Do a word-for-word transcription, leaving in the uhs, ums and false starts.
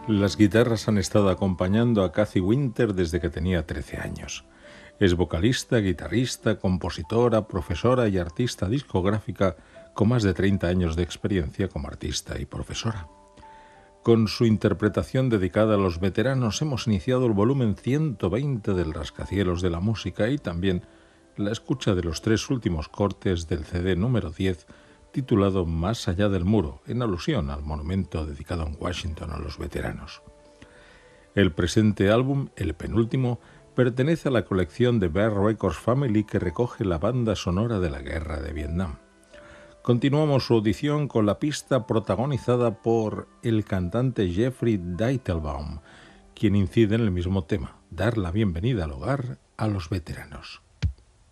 Las guitarras han estado acompañando a Kathy Winter desde que tenía trece años. Es vocalista, guitarrista, compositora, profesora y artista discográfica con más de treinta años de experiencia como artista y profesora. Con su interpretación dedicada a los veteranos hemos iniciado el volumen ciento veinte del Rascacielos de la Música y también la escucha de los tres últimos cortes del C D número diez, titulado Más allá del muro, en alusión al monumento dedicado en Washington a los veteranos. El presente álbum, el penúltimo, pertenece a la colección de Bear Records Family que recoge la banda sonora de la Guerra de Vietnam. Continuamos su audición con la pista protagonizada por el cantante Jeffrey Deitelbaum, quien incide en el mismo tema, dar la bienvenida al hogar a los veteranos.